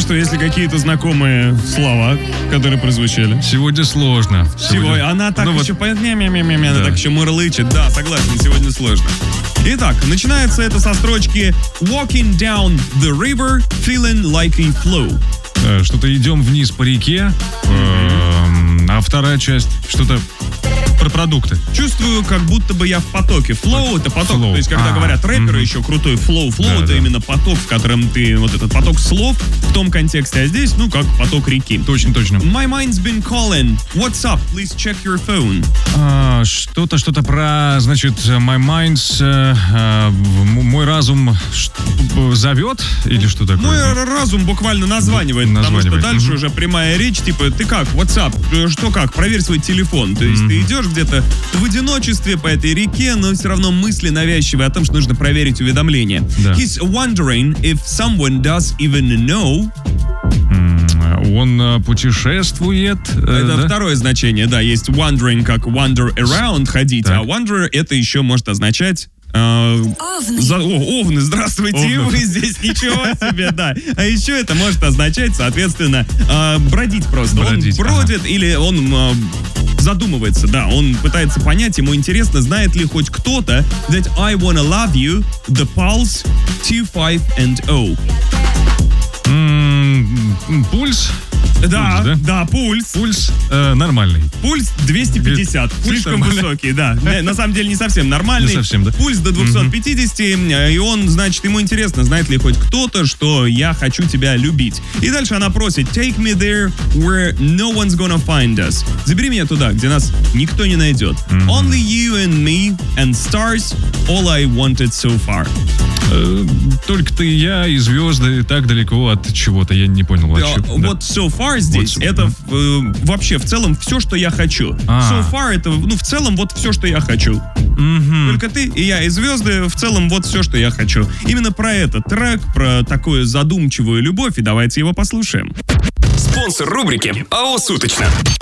что, есть ли какие-то знакомые слова, которые прозвучали? Сегодня сложно. Она так еще вот... она так еще мурлычет. Да, согласен, сегодня сложно. Итак, начинается это со строчки «Walking down the river, feeling like a flow». Что-то идем вниз по реке, а вторая часть что-то про продукты. Чувствую, как будто бы я в потоке. Flow — это поток. То есть, когда говорят рэперы еще крутой flow — это именно поток, в котором ты, вот этот поток слов в том контексте, а здесь, как поток реки. Точно. My mind's been calling. What's up? Please check your phone. Что-то про, значит, my mind's, мой разум зовет или что такое? Мой разум буквально названивает, потому что дальше уже прямая речь, типа, ты как, what's up? Что как? Проверь свой телефон. То есть ты идешь где-то в одиночестве по этой реке, но все равно мысли навязчивые о том, что нужно проверить уведомления. Да. He's wondering if someone does even know. Он путешествует. Это второе значение, да. Есть wandering, как wander around, ходить, а wander это еще может означать... Овны, здравствуйте, Овны. Вы здесь, ничего себе, да. А еще это может означать, соответственно, бродить просто. Он бродит или он задумывается, да, он пытается понять, ему интересно, знает ли хоть кто-то that I wanna love you, the pulse, 2, 5 and O. Пульс? Да, пульс. Пульс нормальный. Пульс 250, слишком высокий, да. На самом деле не совсем нормальный. Не совсем, да. Пульс до 250, и он, значит, ему интересно, знает ли хоть кто-то, что я хочу тебя любить. И дальше она просит, take me there where no one's gonna find us. Забери меня туда, где нас никто не найдет. Only you and me and stars, all I wanted so far. Только ты и я, и звезды так далеко от чего-то, я не понял вообще. Вот so far здесь, это вообще в целом все, что я хочу. So far это, в целом вот все, что я хочу. Только ты и я, и звезды, в целом вот все, что я хочу. Именно про этот трек, про такую задумчивую любовь, и давайте его послушаем. Спонсор рубрики АО «Суточно».